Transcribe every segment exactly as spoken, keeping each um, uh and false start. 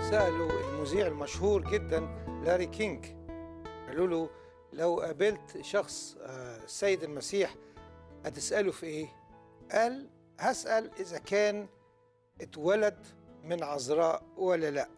سألوا المذيع المشهور جدا لاري كينج، قالوا له لو قابلت شخص آه، السيد المسيح هتسأله في ايه؟ قال هسأل إذا كان اتولد من عذراء ولا لا.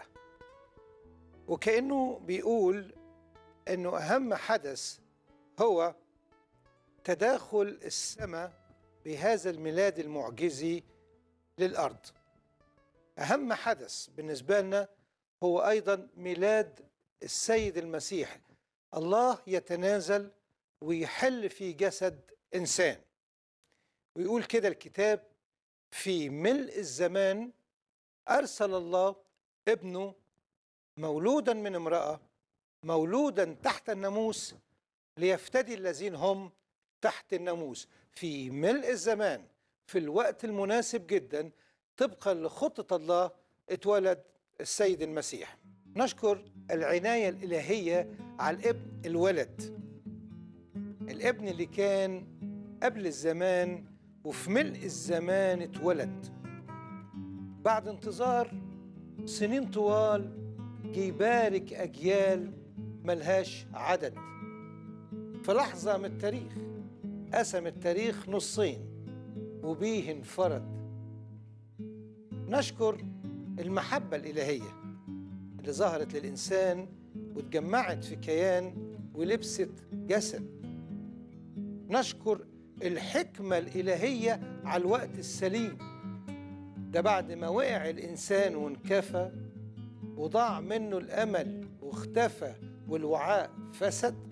وكأنه بيقول انه اهم حدث هو تداخل السماء بهذا الميلاد المعجزي للأرض. أهم حدث بالنسبة لنا هو أيضا ميلاد السيد المسيح، الله يتنازل ويحل في جسد إنسان. ويقول كده الكتاب: في ملء الزمان أرسل الله ابنه مولودا من امرأة، مولودا تحت الناموس، ليفتدي الذين هم تحت الناموس. في ملء الزمان، في الوقت المناسب جدا طبقا لخطة الله، اتولد السيد المسيح. نشكر العناية الإلهية على الابن الولد، الابن اللي كان قبل الزمان وفي ملء الزمان اتولد. بعد انتظار سنين طوال جه يبارك أجيال ملهاش عدد. في لحظة من التاريخ قسم التاريخ نصين وبيه انفرد. نشكر المحبة الإلهية اللي ظهرت للإنسان واتجمعت في كيان ولبست جسد. نشكر الحكمة الإلهية على الوقت السليم ده، بعد ما وقع الإنسان وانكفى وضاع منه الأمل واختفى والوعاء فسد،